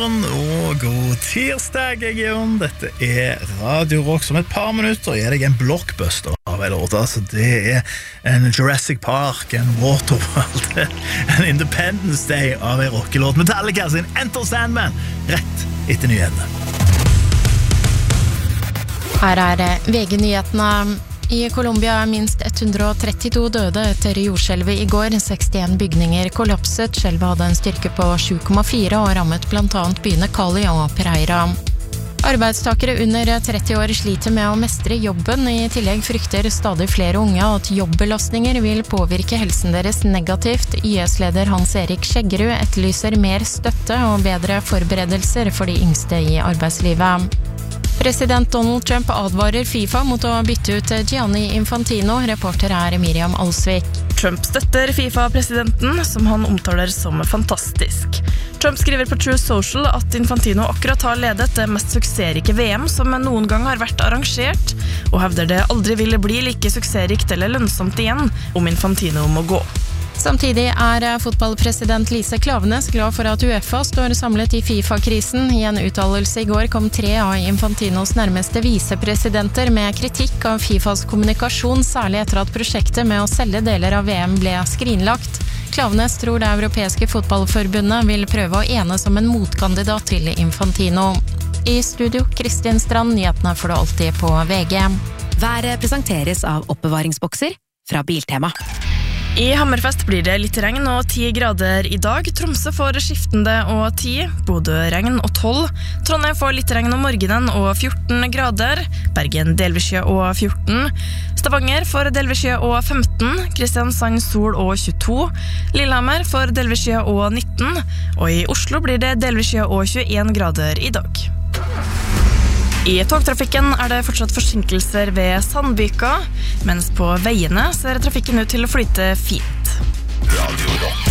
morgen og god tirsdag, Jon. Dette Radio Rock. Som et par minutter gir deg en blockbuster av en låt. Så det en Jurassic Park, en Waterworld, en Independence Day av en rockelåt. Metallica sin Enter Sandman, rett etter nyhetene. Her VG-nyhetene. I Colombia minst 132 døde etter jordskjelvet i går. 61 bygninger kollapset. Skjelvet hadde en styrke på 7,4 og rammet blant annet byene Cali og Pereira. Arbeidstakere under 30 år sliter med å mestre jobben. I tillegg frykter stadig flere unge at jobbelastninger vil påvirke helsen deres negativt. YS-leder Hans-Erik Skjeggerud etterlyser mer støtte og bedre forberedelser for de yngste i arbeidslivet. President Donald Trump advarer FIFA mot å bytte ut Gianni Infantino. Reporter Miriam Alsvik. Trump støtter FIFA-presidenten, som han omtaler som fantastisk. Trump skriver på True Social at Infantino akkurat har ledet det mest suksessrike VM som noen gang har vært arrangert, og hevder det aldri ville bli like suksessrikt eller lønnsomt igjen om Infantino må gå. Samtidig fotballpresident Lise Klaveness glad for at UEFA står samlet i FIFA-krisen. I en uttalelse i går kom 3 av Infantinos nærmeste visepresidenter med kritikk av FIFAs kommunikasjon, særlig etter at prosjektet med å selge deler av VM ble skrinlagt. Klaveness tror det europeiske fotballforbundet vil prøve å enes om en motkandidat til Infantino. I studio, Kristin Strand, nyhetene får du alltid på VG. Været presenteres av oppbevaringsbokser fra Biltema. I Hammerfest blir det litt regn og 10 grader i dag. Tromsø får skiftende og 10, Bodø regn og 12. Trondheim får litt regn om morgenen og 14 grader. Bergen delvis skya og 14. Stavanger får delvis skya og 15. Kristiansand sol og 22. Lillehammer får delvis skya og 19. Og i Oslo blir det delvis skya og 21 grader i dag. I togtrafikken det fortsatt forsinkelser ved Sandvika, mens på veiene ser trafikken ut til å flyte fint. Radio Rock.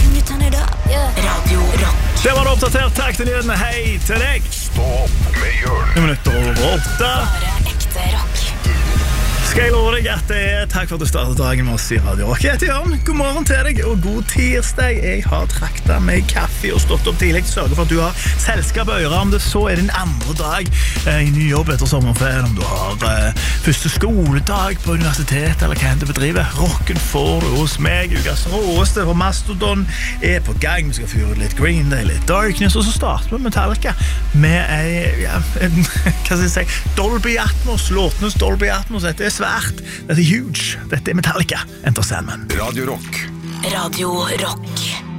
Det var det oppdatert. Takk til nyhetene. Hei til deg. Stå opp med Jørn. 8:08. Bare ekte rock. Skal jeg love deg at det takk for at du startet dagen med oss i Radio Rock. Jeg heter Jørn. God morgen til deg, og god tirsdag. Jeg har traktet meg kaffe og stått opp tidlig. Sørger for at du har selskap i øret. Om det så din andre dag i ny jobb etter sommerferien, om du har første skoledag på universitet, eller hva enn du bedriver. Rocken får du hos meg. Ukas råeste for Mastodon på gang. Vi skal fyre ut litt Green Day, litt Darkness, og så starter vi Metallica med en hva skal jeg si, Dolby Atmos, låtenes Dolby Atmos. Dette svært, dette huge. Dette Metallica, Enter Sandman. Radio Rock. Radio Rock.